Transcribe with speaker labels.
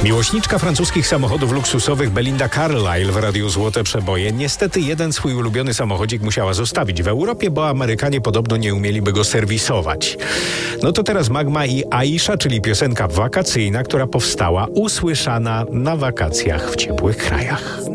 Speaker 1: Miłośniczka francuskich samochodów luksusowych Belinda Carlisle w Radiu Złote Przeboje niestety jeden swój ulubiony samochodzik musiała zostawić w Europie, bo Amerykanie podobno nie umieliby go serwisować. No to teraz Magma i Aisha, czyli piosenka wakacyjna, która powstała usłyszana na wakacjach w ciepłych krajach.